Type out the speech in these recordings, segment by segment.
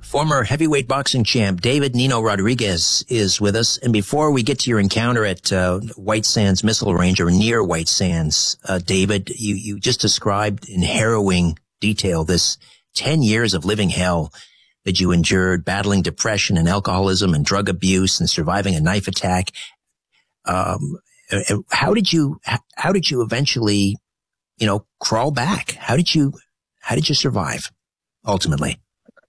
Former heavyweight boxing champ David Nino Rodriguez is with us. And before we get to your encounter at White Sands Missile Range, or near White Sands, David, you just described in harrowing detail this 10 years of living hell that you endured, battling depression and alcoholism and drug abuse and surviving a knife attack. How did you eventually, crawl back? How did you survive ultimately?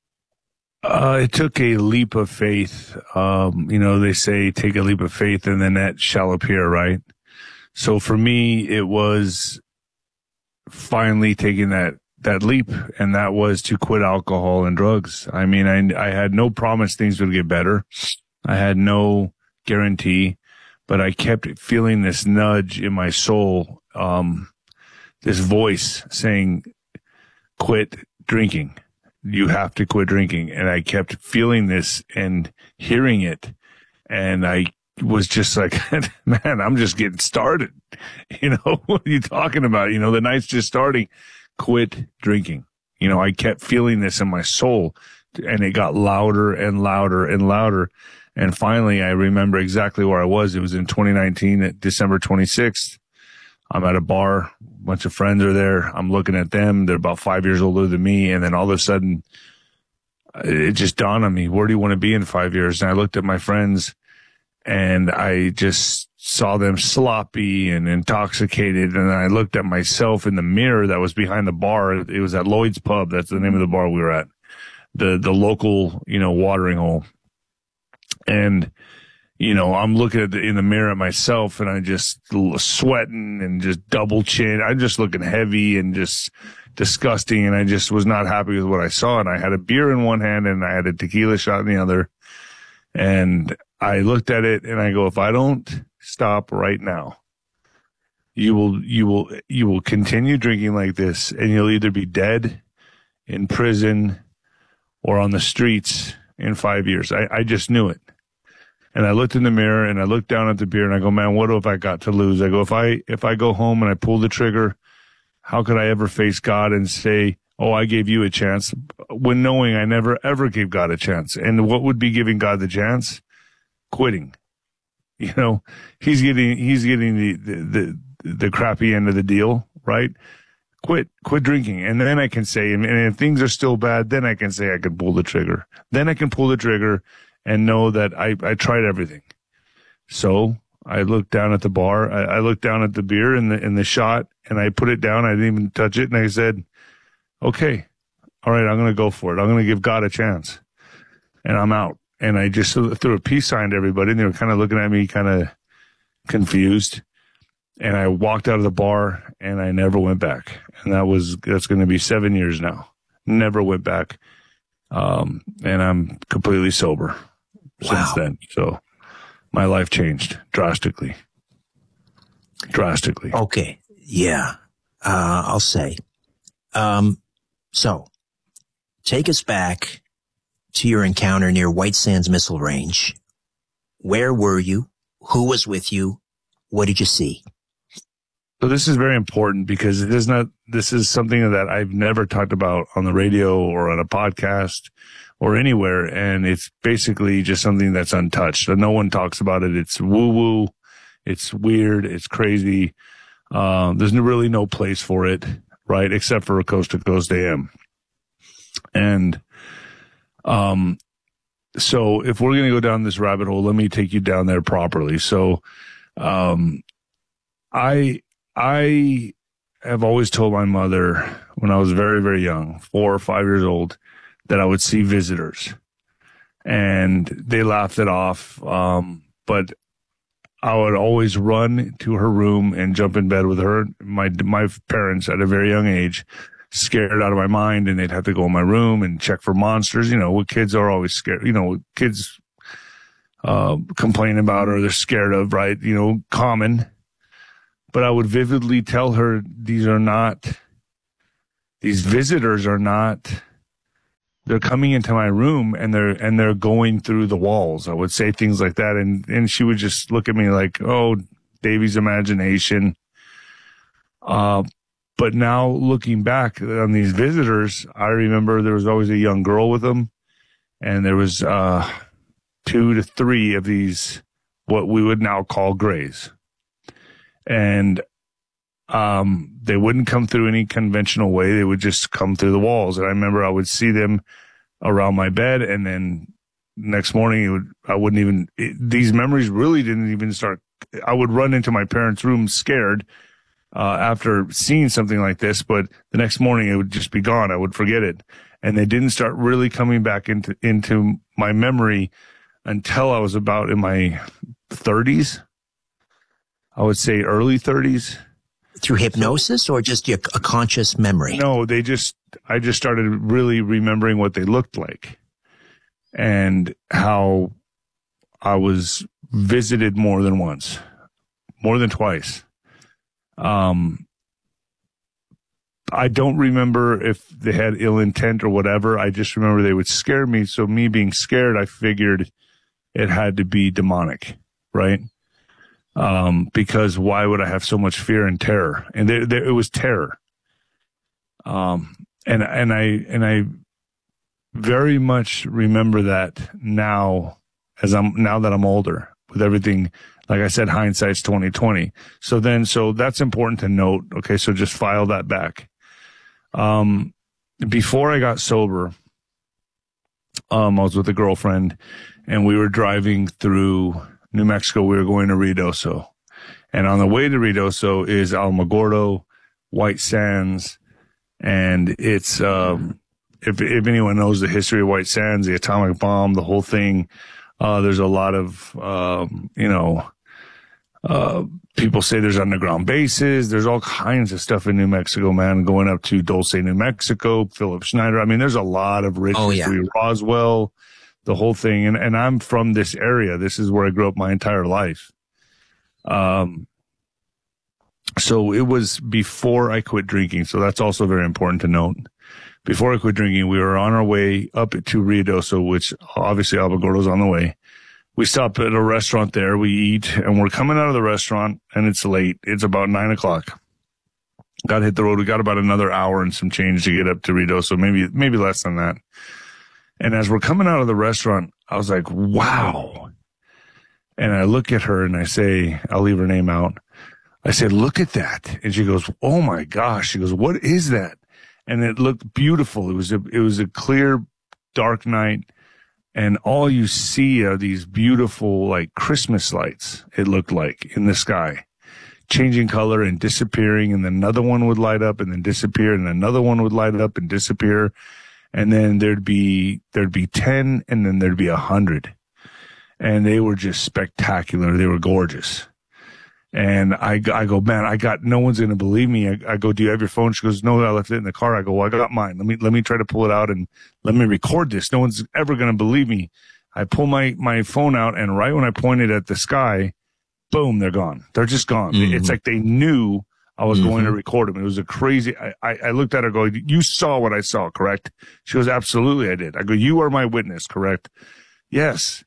It took a leap of faith. They say take a leap of faith and the net shall appear, right? So for me, it was finally taking that leap, and that was to quit alcohol and drugs. I mean, I had no promise things would get better. I had no guarantee, but I kept feeling this nudge in my soul, this voice saying, quit drinking. You have to quit drinking. And I kept feeling this and hearing it. And I was just like, man, I'm just getting started. What are you talking about? The night's just starting. Quit drinking. I kept feeling this in my soul, and it got louder and louder and louder. And finally, I remember exactly where I was. It was in 2019, at December 26th. I'm at a bar. A bunch of friends are there. I'm looking at them. They're about 5 years older than me. And then all of a sudden, it just dawned on me, where do you want to be in 5 years? And I looked at my friends, and I just saw them sloppy and intoxicated. And I looked at myself in the mirror that was behind the bar. It was at Lloyd's Pub. That's the name of the bar we were at. The local, watering hole. And, I'm looking in the mirror at myself, and I just sweating and just double chin. I'm just looking heavy and just disgusting. And I just was not happy with what I saw. And I had a beer in one hand and I had a tequila shot in the other. And I looked at it and I go, if I don't stop right now, you will continue drinking like this, and you'll either be dead, in prison, or on the streets in 5 years. I just knew it. And I looked in the mirror and I looked down at the beer and I go, man, what have I got to lose? I go, if I go home and I pull the trigger, how could I ever face God and say, oh, I gave you a chance, when knowing I never ever gave God a chance? And what would be giving God the chance? Quitting. He's getting the crappy end of the deal, right? Quit drinking. And then I can say, and if things are still bad, then I can say I can pull the trigger. Then I can pull the trigger and know that I tried everything. So I looked down at the bar. I looked down at the beer and the shot, and I put it down. I didn't even touch it. And I said, okay, all right, I'm going to go for it. I'm going to give God a chance. And I'm out. And I just threw a peace sign to everybody, and they were kind of looking at me kind of confused. And I walked out of the bar, and I never went back. And that's going to be 7 years now. Never went back. And I'm completely sober since then. So my life changed drastically. Okay. Yeah. I'll say. So take us back to your encounter near White Sands Missile Range. Where were you? Who was with you? What did you see? So this is very important, because this is something that I've never talked about on the radio or on a podcast or anywhere. And it's basically just something that's untouched. No one talks about it. It's woo woo. It's weird. It's crazy. There's really no place for it, right? Except for a Coast to Coast AM. And, so if we're going to go down this rabbit hole, let me take you down there properly. So, I have always told my mother when I was very, very young, 4 or 5 years old, that I would see visitors, and they laughed it off. But I would always run to her room and jump in bed with her. My parents at a very young age, scared out of my mind, and they'd have to go in my room and check for monsters. What kids are always scared, what kids, complain about or they're scared of, right? Common. But I would vividly tell her, these visitors are not, they're coming into my room and they're going through the walls. I would say things like that. And she would just look at me like, oh, Davey's imagination. But now looking back on these visitors, I remember there was always a young girl with them. and there was 2 to 3 of these, what we would now call grays. And they wouldn't come through any conventional way. They would just come through the walls. And I remember I would see them around my bed, and then next morning these memories really didn't even start. I would run into my parents' room scared after seeing something like this, but the next morning it would just be gone. I would forget it. And they didn't start really coming back into my memory until I was about in my 30s. I would say early 30s. Through hypnosis or just a conscious memory? No, I just started really remembering what they looked like and how I was visited more than once, more than twice. I don't remember if they had ill intent or whatever. I just remember they would scare me. So me being scared, I figured it had to be demonic, right? Because why would I have so much fear and terror? And it was terror. And I very much remember that now that I'm older with everything. Like I said, hindsight's 20/20. So that's important to note. Okay. So just file that back. Before I got sober, I was with a girlfriend and we were driving through New Mexico. We were going to Ruidoso, and on the way to Ruidoso is Alamogordo, White Sands, and it's if anyone knows the history of White Sands, the atomic bomb, the whole thing. There's a lot of people say there's underground bases. There's all kinds of stuff in New Mexico, man. Going up to Dulce, New Mexico, Philip Schneider. I mean, there's a lot of rich history. Roswell. The whole thing. And I'm from this area. This is where I grew up my entire life. So it was before I quit drinking. So that's also very important to note. Before I quit drinking, we were on our way up to Ruidoso, which obviously Alamogordo's on the way. We stop at a restaurant there. We eat, and we're coming out of the restaurant, and it's late. It's about 9:00. Got to hit the road. We got about another hour and some change to get up to Ruidoso, maybe less than that. And as we're coming out of the restaurant, I was like, wow. And I look at her and I say, I'll leave her name out. I said, look at that. And she goes, oh my gosh. She goes, what is that? And it looked beautiful. It was a clear, dark night. And all you see are these beautiful, like Christmas lights, it looked like, in the sky, changing color and disappearing. And then another one would light up and then disappear. And another one would light up and disappear. And then there'd be 10 and then there'd be 100. And they were just spectacular. They were gorgeous. And I go, man, no one's going to believe me. I go, do you have your phone? She goes, no, I left it in the car. I go, well, I got mine. Let me try to pull it out and let me record this. No one's ever going to believe me. I pull my phone out, and right when I pointed at the sky, boom, they're gone. They're just gone. Mm-hmm. It's like they knew I was going to record them. It was a crazy, I looked at her, go, you saw what I saw, correct? She goes, absolutely, I did. I go, you are my witness, correct? Yes.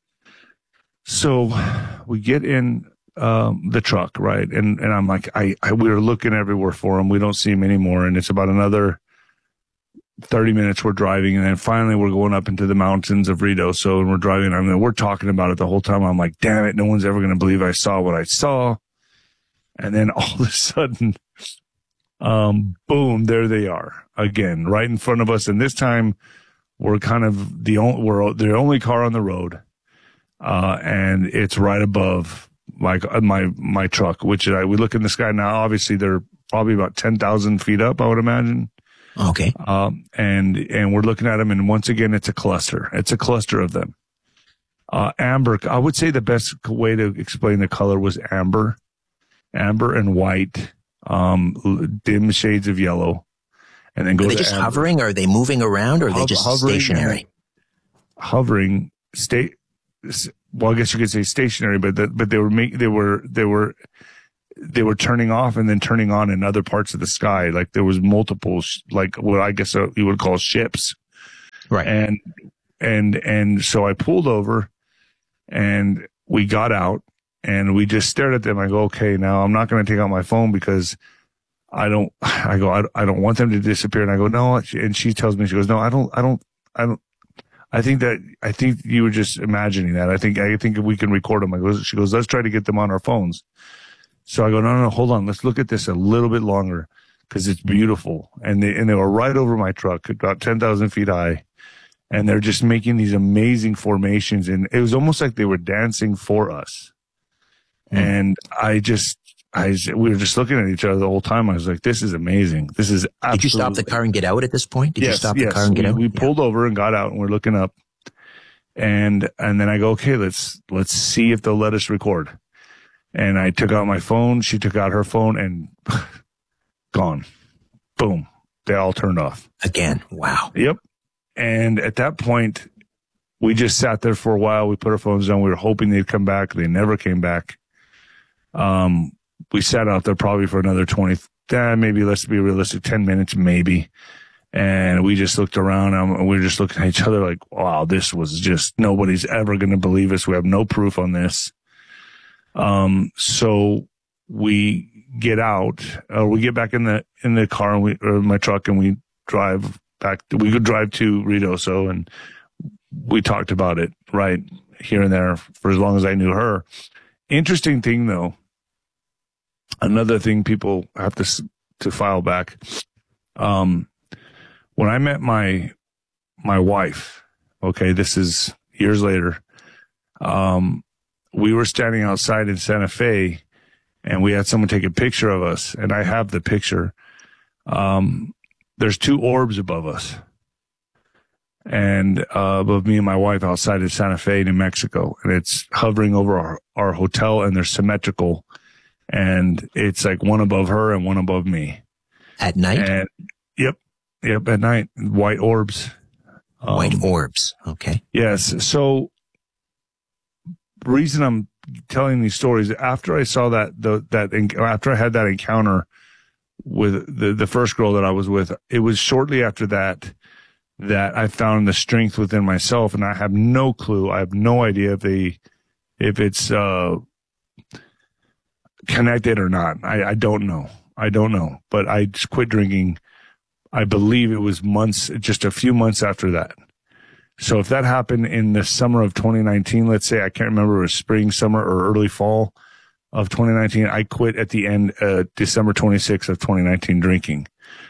So we get in the truck, right? And I'm like, we were looking everywhere for him. We don't see him anymore. And it's about another 30 minutes we're driving. And then finally we're going up into the mountains of Ruidoso, and we're driving. I mean, we're talking about it the whole time. I'm like, damn it, no one's ever going to believe I saw what I saw. And then all of a sudden, boom, there they are again, right in front of us. And this time we're kind of the only car on the road. And it's right above my truck, which we look in the sky now. Obviously they're probably about 10,000 feet up, I would imagine. Okay. And we're looking at them, and once again, it's a cluster. It's a cluster of them. Amber, I would say the best way to explain the color was amber and white, dim shades of yellow, and then go. Are they just hovering? Or are they moving around? Or are they just stationary? Hovering, well, I guess you could say stationary, but they were turning off and then turning on in other parts of the sky. Like there was multiple, like what I guess you would call ships. Right. And so I pulled over and we got out and we just stared at them. I go, okay, now I'm not going to take out my phone because I don't want them to disappear. And I go, no. And she tells me, she goes, no, I I think you were just imagining that. I think we can record them. She goes, let's try to get them on our phones. So I go, no, hold on. Let's look at this a little bit longer because it's beautiful. And they were right over my truck, about 10,000 feet high. And they're just making these amazing formations. And it was almost like they were dancing for us. And we were just looking at each other the whole time. I was like, this is amazing. This is absolutely. Did you stop the car and get out at this point? Did you stop the car and get out? We pulled over and got out and we're looking up. And then I go, okay, let's see if they'll let us record. And I took out my phone. She took out her phone and gone. Boom. They all turned off. Again. Wow. Yep. And at that point, we just sat there for a while. We put our phones down. We were hoping they'd come back. They never came back. We sat out there probably for another 20, maybe let's be realistic, 10 minutes, maybe. And we just looked around and we were just looking at each other like, wow, this was just, nobody's ever going to believe us. We have no proof on this. So we get out, we get back in the car or my truck and we drive back. We could drive to Ruidoso and we talked about it right here and there for as long as I knew her. Interesting thing though, another thing people have to file back. When I met my wife, okay, this is years later, we were standing outside in Santa Fe and we had someone take a picture of us and I have the picture. There's two orbs above us and above me and my wife outside of Santa Fe, New Mexico. And it's hovering over our hotel and they're symmetrical. And it's like one above her and one above me. At night? And, yep, at night. White orbs. White orbs. Okay. Yes. So reason I'm telling these stories, after I saw after I had that encounter with the first girl that I was with, it was shortly after that I found the strength within myself, and I have no clue. I have no idea if it's connected or not. I don't know. But I just quit drinking. I believe it was just a few months after that. So if that happened in the summer of 2019, let's say, I can't remember, it was spring, summer, or early fall of 2019, I quit at the end, December 26th of 2019 drinking.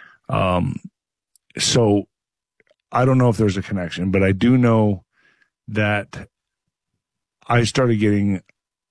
So I don't know if there's a connection, but I do know that I started getting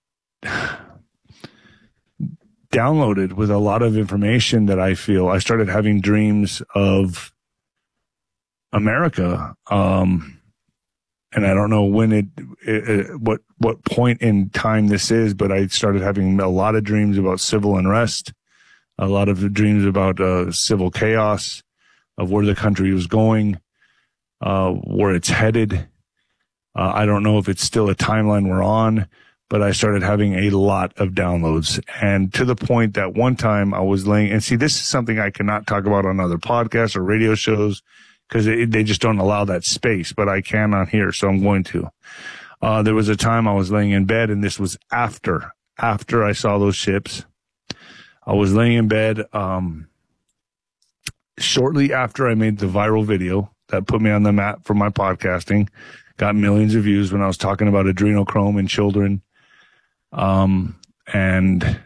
downloaded with a lot of information that I started having dreams of America. And I don't know when what point in time this is, but I started having a lot of dreams about civil unrest, a lot of dreams about civil chaos, of where the country was going, where it's headed. I don't know if it's still a timeline we're on, but I started having a lot of downloads. And to the point that one time I was and see, this is something I cannot talk about on other podcasts or radio shows, because they just don't allow that space, but I can on here, so I'm going to. There was a time I was laying in bed, and this was after I saw those ships. I was laying in bed shortly after I made the viral video that put me on the map for my podcasting. Got millions of views when I was talking about adrenochrome in children, and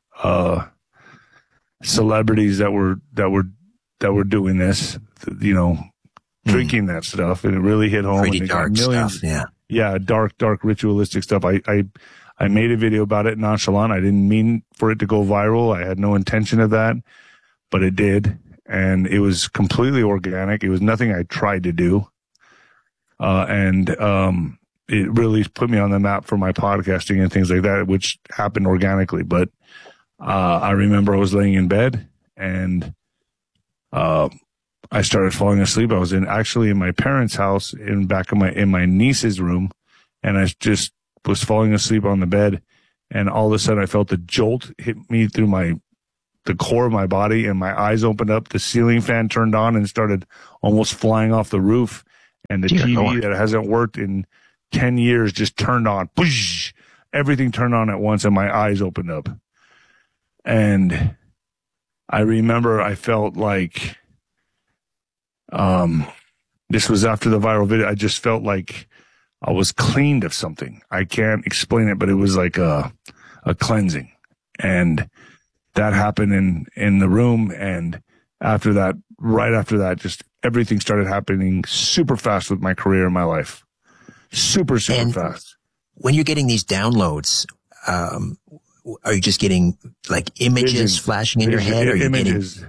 celebrities that were doing this, drinking that stuff, and it really hit home. Pretty dark stuff, yeah. Yeah, dark ritualistic stuff. I made a video about it nonchalant. I didn't mean for it to go viral. I had no intention of that, but it did, and it was completely organic. It was nothing I tried to do, and it really put me on the map for my podcasting and things like that, which happened organically. But I remember I was laying in bed and I started falling asleep. I was actually in my parents' house in my niece's room, and I just was falling asleep on the bed, and all of a sudden I felt a jolt hit me through the core of my body, and my eyes opened up. The ceiling fan turned on and started almost flying off the roof, and the TV that hasn't worked in 10 years just turned on. Whoosh! Everything turned on at once, and my eyes opened up. And I remember I felt like This was after the viral video. I just felt like I was cleaned of something. I can't explain it, but it was like a cleansing. And that happened in the room. And after that, right after that, just everything started happening super fast with my career and my life. Super fast. When you're getting these downloads, are you just getting like images flashing in your head? Or are you images.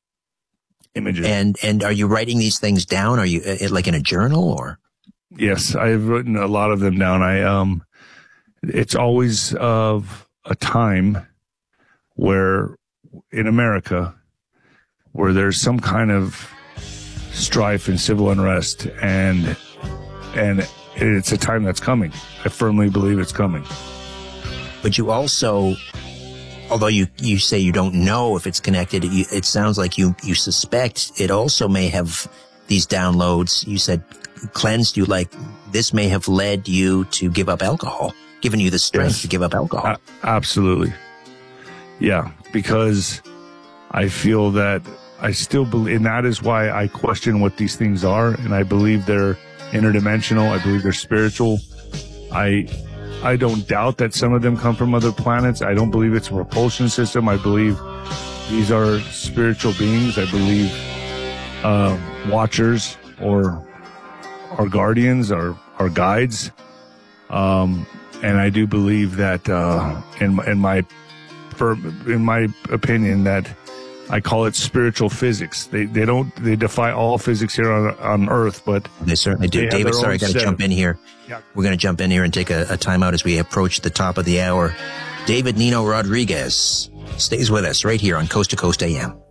And are you writing these things down? Are you like in a journal or? Yes, I've written a lot of them down. It's always of a time where in America, where there's some kind of strife and civil unrest, and it's a time that's coming. I firmly believe it's coming. But you also, although you say you don't know if it's connected, it sounds like you suspect it also may have these downloads. You said cleansed you, like this may have led you to give up alcohol, given you the strength to give up alcohol. Absolutely. Yeah, because I feel that I still believe, and that is why I question what these things are, and I believe they're interdimensional. I believe they're spiritual. I don't doubt that some of them come from other planets. I don't believe it's a propulsion system. I believe these are spiritual beings. I believe watchers or our guardians, our guides. And I do believe that in my opinion, that I call it spiritual physics. They defy all physics here on Earth, but they certainly do. David, sorry, I got to jump in here. Yeah. We're going to jump in here and take a timeout as we approach the top of the hour. David Nino Rodriguez stays with us right here on Coast to Coast AM.